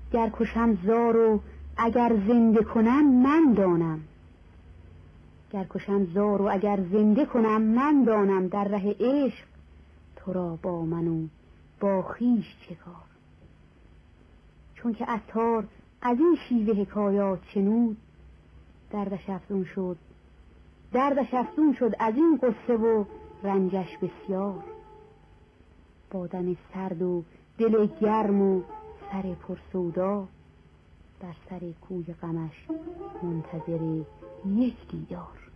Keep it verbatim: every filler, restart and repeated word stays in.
گر کشم زار و اگر زنده کنم من دانم. گر کشم زار و اگر زنده کنم من دانم. در ره عشق تو را با من و با خویش چه کار. چون که عطار از این شیوه حکایات شنود دردش افزون شد دردش افزون شد از این قصه و رنجش بسیار. با دم سرد و دل گرم و سر پرسودا در سر کوی غمش منتظر یک دیدار.